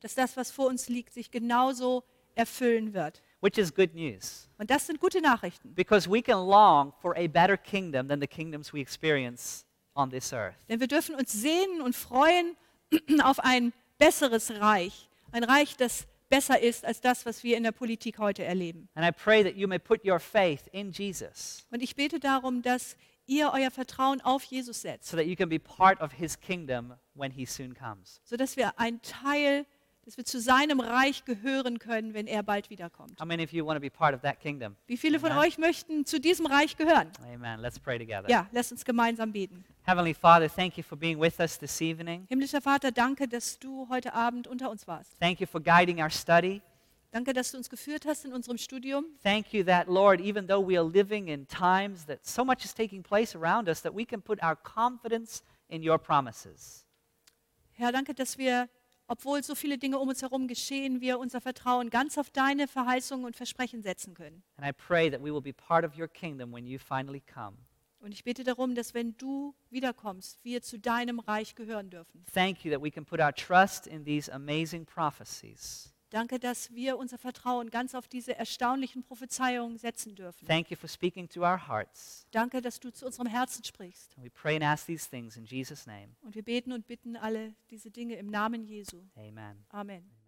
dass das, was vor uns liegt, sich genauso erfüllen wird. which is good news. Und das sind gute Nachrichten. Because we can long for a better kingdom than the kingdoms we experience on this earth. Denn wir dürfen uns sehnen und freuen auf ein besseres Reich. Ein Reich, das besser ist als das, was wir in der Politik heute erleben. And I pray that you may put your faith in Jesus Und ich bete darum, dass ihr euer Vertrauen auf Jesus setzt, so that you can be part of his kingdom when he soon comes. sodass wir ein Teil, dass wir zu seinem Reich gehören können, wenn er bald wiederkommt. How many of you want to be part of that kingdom? Wie viele von Amen. euch möchten zu diesem Reich gehören? Amen. Let's pray together. Ja, lasst uns gemeinsam beten. Heavenly Father, thank you for being with us this evening. Himmlischer Vater, danke, dass du heute Abend unter uns warst. Thank you for guiding our study. Danke, dass du uns geführt hast in unserem Studium. Thank you that, Lord, even though we are living in times that so much is taking place around us, that we can put our confidence in your promises. Herr, danke, dass wir, obwohl so viele Dinge um uns herum geschehen, wir unser Vertrauen ganz auf deine Verheißungen und Versprechen setzen können. And I pray that we will be part of your kingdom when you finally come. Und ich bete darum, dass wenn du wiederkommst, wir zu deinem Reich gehören dürfen. Thank you that we can put our trust in these amazing prophecies. Danke, dass wir unser Vertrauen ganz auf diese erstaunlichen Prophezeiungen setzen dürfen. Thank you for speaking to our hearts. Danke, dass du zu unserem Herzen sprichst. And we pray and ask these things in Jesus' name. Und wir beten und bitten alle diese Dinge im Namen Jesu. Amen. Amen.